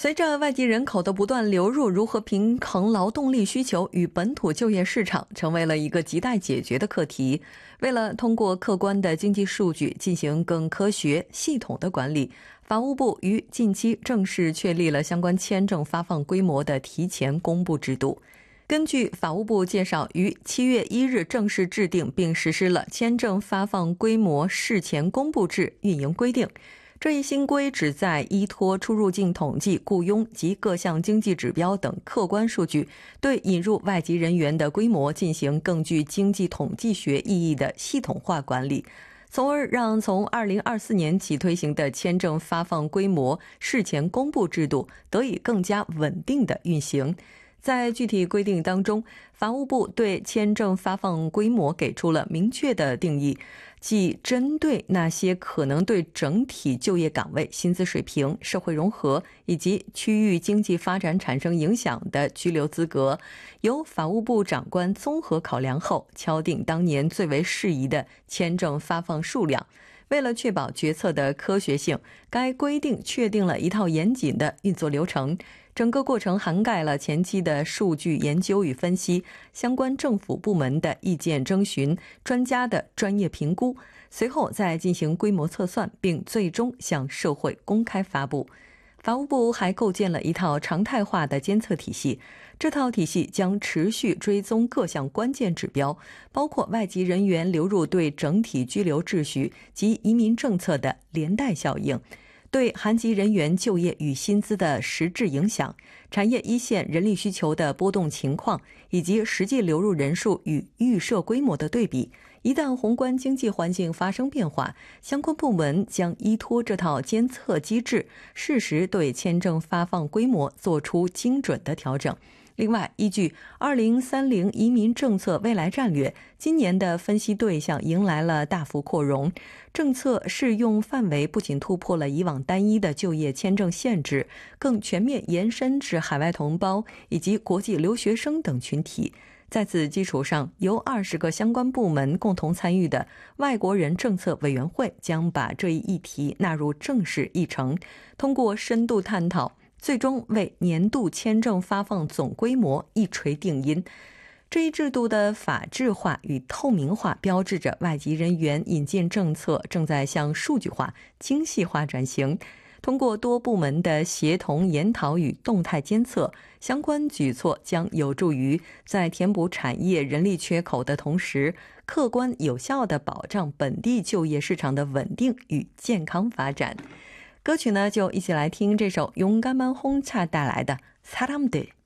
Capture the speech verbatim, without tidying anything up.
随着外籍人口的不断流入，如何平衡劳动力需求与本土就业市场成为了一个亟待解决的课题。为了通过客观的经济数据进行更科学系统的管理，法务部于近期正式确立了相关签证发放规模的提前公布制度。根据法务部介绍，于七月一日正式制定并实施了签证发放规模事前公布制运营规定。这一新规旨在依托出入境统计、雇佣及各项经济指标等客观数据，对引入外籍人员的规模进行更具经济统计学意义的系统化管理，从而让从二零二四年起推行的签证发放规模事前公布制度得以更加稳定的运行。在具体规定当中，法务部对签证发放规模给出了明确的定义，即针对那些可能对整体就业岗位、薪资水平、社会融合以及区域经济发展产生影响的居留资格，由法务部长官综合考量后敲定当年最为适宜的签证发放数量。为了确保决策的科学性，该规定确定了一套严谨的运作流程，整个过程涵盖了前期的数据研究与分析、相关政府部门的意见征询、专家的专业评估，随后再进行规模测算，并最终向社会公开发布。法务部还构建了一套常态化的监测体系，这套体系将持续追踪各项关键指标，包括外籍人员流入对整体居留秩序及移民政策的连带效应，对韩籍人员就业与薪资的实质影响，产业一线人力需求的波动情况，以及实际流入人数与预设规模的对比。一旦宏观经济环境发生变化，相关部门将依托这套监测机制，适时对签证发放规模做出精准的调整。另外，依据二零三零移民政策未来战略，今年的分析对象迎来了大幅扩容，政策适用范围不仅突破了以往单一的就业签证限制，更全面延伸至海外同胞以及国际留学生等群体。在此基础上，由二十个相关部门共同参与的外国人政策委员会将把这一议题纳入正式议程，通过深度探讨，最终为年度签证发放总规模一锤定音。这一制度的法治化与透明化，标志着外籍人员引进政策正在向数据化、精细化转型。通过多部门的协同研讨与动态监测，相关举措将有助于在填补产业人力缺口的同时，客观有效地保障本地就业市场的稳定与健康发展。歌曲呢，就一起来听这首용감한 홍차带来的사람들。